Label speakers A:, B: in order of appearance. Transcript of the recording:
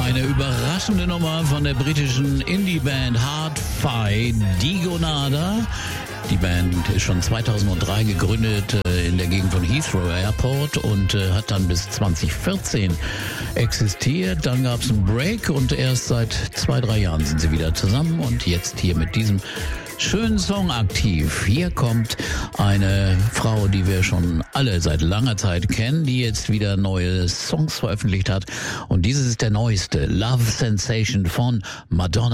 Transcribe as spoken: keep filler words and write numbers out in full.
A: Eine überraschende Nummer von der britischen Indie-Band Hard-Fi, Digonada. Die Band ist schon zweitausenddrei gegründet äh, in der Gegend von Heathrow Airport und äh, hat dann bis zwanzig vierzehn existiert. Dann gab es einen Break und erst seit zwei, drei Jahren sind sie wieder zusammen und jetzt hier mit diesem schönen Song aktiv. Hier kommt eine Frau, die wir schon alle seit langer Zeit kennen, die jetzt wieder neue Songs veröffentlicht hat. Und dieses ist der neueste, Love Sensation von Madonna.